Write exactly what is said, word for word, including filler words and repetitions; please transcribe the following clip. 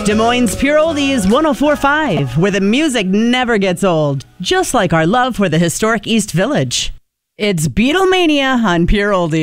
Des Moines Pure Oldies one oh four point five, where the music never gets old, just like our love for the historic East Village. It's Beatlemania on Pure Oldies.